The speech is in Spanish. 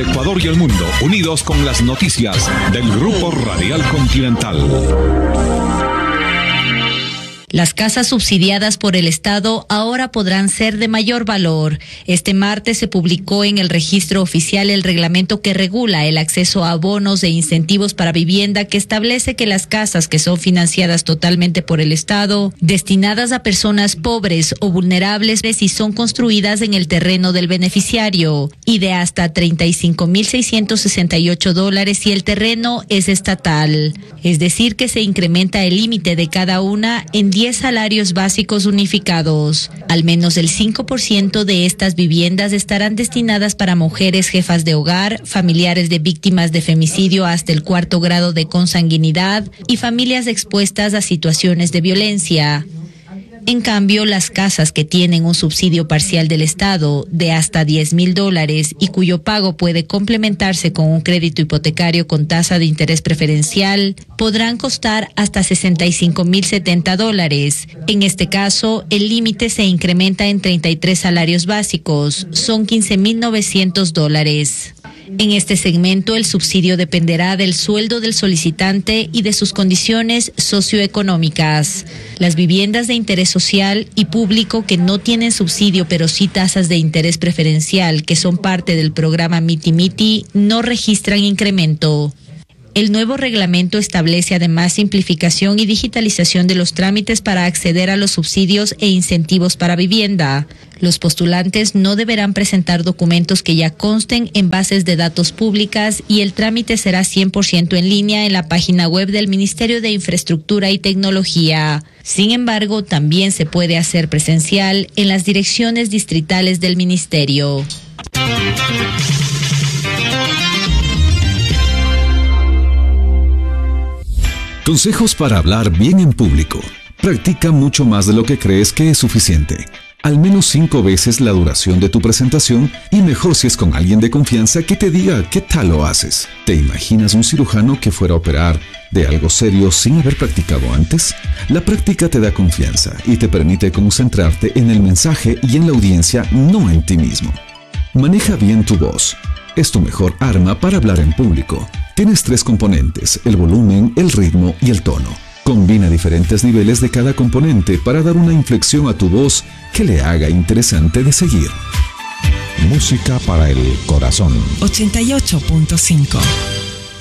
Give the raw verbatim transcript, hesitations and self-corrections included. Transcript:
Ecuador y el mundo, unidos con las noticias del Grupo Radial Continental. Las casas subsidiadas por el Estado ahora podrán ser de mayor valor. Este martes se publicó en el registro oficial el reglamento que regula el acceso a bonos e incentivos para vivienda, que establece que las casas que son financiadas totalmente por el Estado, destinadas a personas pobres o vulnerables y son construidas en el terreno del beneficiario, y de hasta treinta y cinco mil seiscientos sesenta y ocho dólares si el terreno es estatal. Es decir, que se incrementa el límite de cada una en diez salarios básicos unificados. Al menos el cinco por ciento de estas viviendas estarán destinadas para mujeres jefas de hogar, familiares de víctimas de femicidio hasta el cuarto grado de consanguinidad y familias expuestas a situaciones de violencia. En cambio, las casas que tienen un subsidio parcial del Estado de hasta diez mil dólares y cuyo pago puede complementarse con un crédito hipotecario con tasa de interés preferencial podrán costar hasta sesenta y cinco mil setenta dólares. En este caso, el límite se incrementa en treinta y tres salarios básicos, son quince mil novecientos dólares. En este segmento, el subsidio dependerá del sueldo del solicitante y de sus condiciones socioeconómicas. Las viviendas de interés social y público que no tienen subsidio pero sí tasas de interés preferencial, que son parte del programa Miti Miti, no registran incremento. El nuevo reglamento establece además simplificación y digitalización de los trámites para acceder a los subsidios e incentivos para vivienda. Los postulantes no deberán presentar documentos que ya consten en bases de datos públicas y el trámite será cien por ciento en línea en la página web del Ministerio de Infraestructura y Tecnología. Sin embargo, también se puede hacer presencial en las direcciones distritales del Ministerio. Consejos para hablar bien en público. Practica mucho más de lo que crees que es suficiente. Al menos cinco veces la duración de tu presentación, y mejor si es con alguien de confianza que te diga qué tal lo haces. ¿Te imaginas un cirujano que fuera a operar de algo serio sin haber practicado antes? La práctica te da confianza y te permite concentrarte en el mensaje y en la audiencia, no en ti mismo. Maneja bien tu voz. Es tu mejor arma para hablar en público. Tienes tres componentes: el volumen, el ritmo y el tono. Combina diferentes niveles de cada componente para dar una inflexión a tu voz que le haga interesante de seguir. Música para el corazón. ochenta y ocho punto cinco.